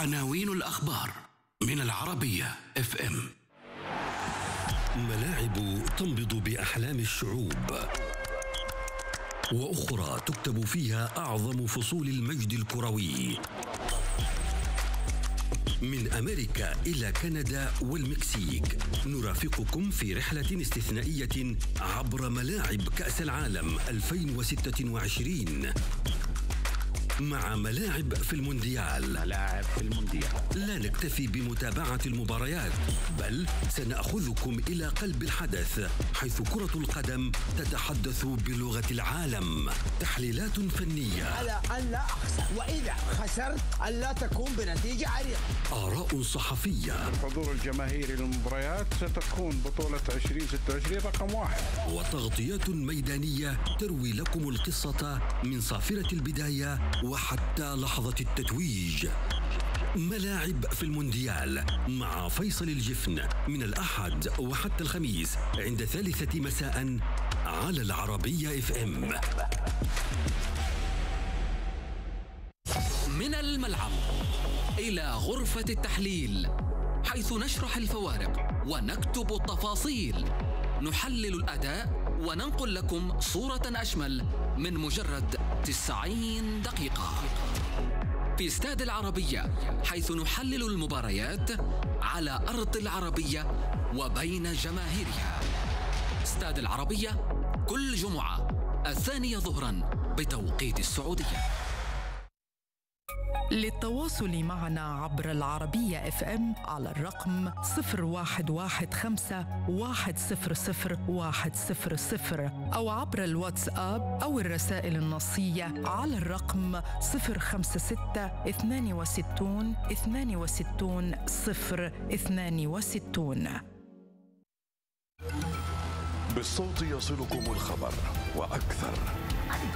عناوين الأخبار من العربية FM. ملاعب تنبض بأحلام الشعوب، وأخرى تكتب فيها أعظم فصول المجد الكروي. من أمريكا إلى كندا والمكسيك نرافقكم في رحلة استثنائية عبر ملاعب كأس العالم 2026 مع ملاعب في المونديال. لا نكتفي بمتابعة المباريات، بل سنأخذكم إلى قلب الحدث، حيث كرة القدم تتحدث بلغة العالم. تحليلات فنية على أن لا أخسر، وإذا خسرت أن لا تكون بنتيجة عريضة. آراء صحفية. الحضور الجماهيري للمباريات ستكون بطولة 2026 رقم 1. وتغطيات ميدانية تروي لكم القصة من صافرة البداية وحتى لحظة التتويج. ملاعب في المونديال مع فيصل الجفن من الأحد وحتى الخميس عند 3 مساء على العربية FM. من الملعب إلى غرفة التحليل، حيث نشرح الفوارق ونكتب التفاصيل، نحلل الأداء وننقل لكم صورة أشمل من مجرد 90 دقيقة. في استاد العربية، حيث نحلل المباريات على أرض العربية وبين جماهيرها. استاد العربية كل جمعة 2 ظهراً بتوقيت السعودية. للتواصل معنا عبر العربية FM على الرقم 0115-100-100 أو عبر الواتساب أو الرسائل النصية على الرقم 056-62-62-062. بالصوت يصلكم الخبر وأكثر.